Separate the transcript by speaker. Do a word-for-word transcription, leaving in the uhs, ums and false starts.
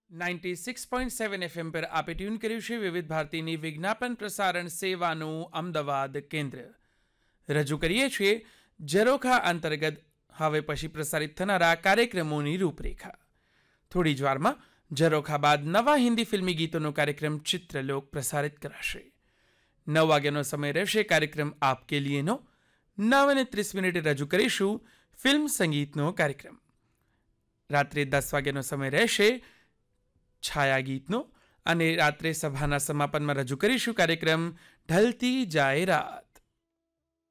Speaker 1: Ninety six point seven FM પર આપે tune કર્યું છે વિવિધ ભારતીની વિજ્ઞાપન પ્રસારણ સેવાનું અમદાવાદ કેન્દ્ર. રજૂ કરીએ છીએ ઝરોખા અંતર્ગત હવે પછી પ્રસારિત થનારા કાર્યક્રમોની રૂપરેખા. થોડી જ વારમાં ઝરોખા બાદ નવા હિન્દી ફિલ્મી ગીતોનો કાર્યક્રમ ચિત્રલોક પ્રસારિત કરાશે. નવ વાગ્યાનો સમય રહેશે કાર્યક્રમ આપ કે લીએનો. નવ અને ત્રીસ મિનિટે રજૂ કરીશું ફિલ્મ સંગીતનો કાર્યક્રમ. રાત્રે દસ વાગ્યાનો સમય રહેશે છાયા ગીતનો અને રાત્રે સભાના સમાપનમાં રજૂ કરીશું કાર્યક્રમ ઢલતી જાય રાત.